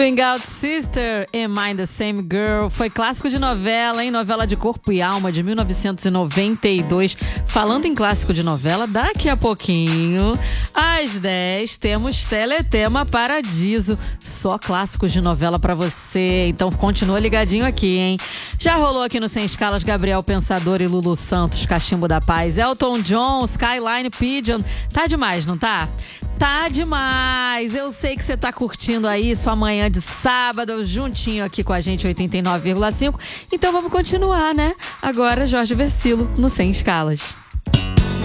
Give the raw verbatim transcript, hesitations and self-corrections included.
Swing Out Sister, Am I the Same Girl? Foi clássico de novela, hein? Novela de Corpo e Alma, de mil novecentos e noventa e dois. Falando em clássico de novela, daqui a pouquinho, às dez, temos Teletema Paradiso. Só clássicos de novela pra você. Então continua ligadinho aqui, hein? Já rolou aqui no Sem Escalas Gabriel Pensador e Lulu Santos, Cachimbo da Paz, Elton John, Skyline Pigeon. Tá demais, não tá? Tá demais! Eu sei que você tá curtindo aí sua manhã de sábado, juntinho aqui com a gente, oitenta e nove vírgula cinco. Então vamos continuar, né? Agora, Jorge Versilo, no Sem Escalas.